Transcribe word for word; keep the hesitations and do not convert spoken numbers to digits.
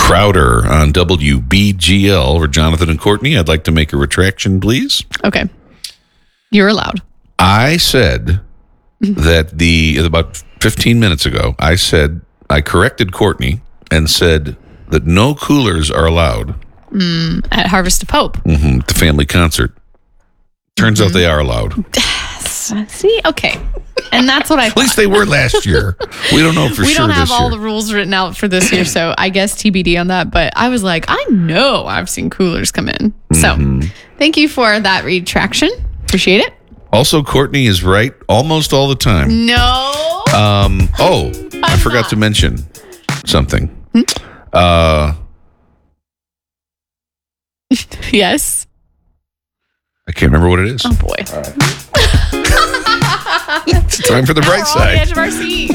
Crowder on W B G L for Jonathan and Courtney. I'd like to make a retraction, please. Okay. You're allowed. I said that the about fifteen minutes ago, I said I corrected Courtney and said that no coolers are allowed mm, at Harvest of Hope. Mm-hmm, the family concert. Turns mm-hmm. out they are allowed. See, okay, and that's what I. At least they were last year. We don't know for we sure. We don't have this all year. the rules written out for this year, so I guess T B D on that. But I was like, I know I've seen coolers come in. Mm-hmm. So, thank you for that retraction. Appreciate it. Also, Courtney is right almost all the time. No. Um. Oh, I'm I forgot not. to mention something. Hmm? Uh. Yes. I can't remember what it is. Oh boy. All right. It's time for the bright We're side. on the edge of our seat.